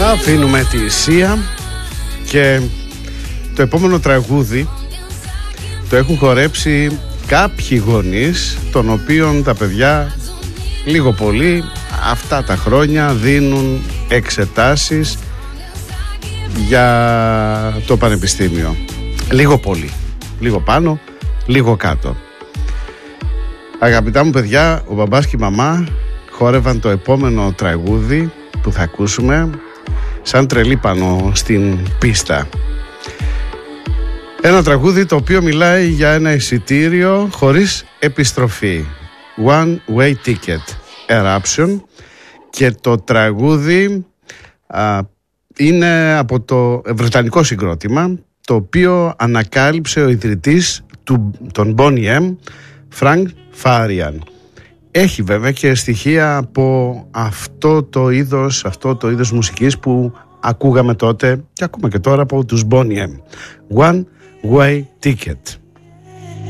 Αφήνουμε τη Σία και το επόμενο τραγούδι το έχουν χορέψει κάποιοι γονείς, των οποίων τα παιδιά λίγο πολύ αυτά τα χρόνια δίνουν εξετάσεις για το πανεπιστήμιο. Λίγο πολύ, λίγο πάνω, λίγο κάτω. Αγαπητά μου παιδιά, ο μπαμπάς και η μαμά χόρευαν το επόμενο τραγούδι που θα ακούσουμε σαν τρελή πάνω στην πίστα. Ένα τραγούδι το οποίο μιλάει για ένα εισιτήριο χωρίς επιστροφή, One Way Ticket, Eruption, και το τραγούδι είναι από το βρετανικό συγκρότημα, το οποίο ανακάλυψε ο ιδρυτής των Boney M, Frank Farian. Έχει βέβαια και στοιχεία από αυτό το είδος μουσικής που ακούγαμε τότε και ακούμε και τώρα από τους Boney M. One Way Ticket.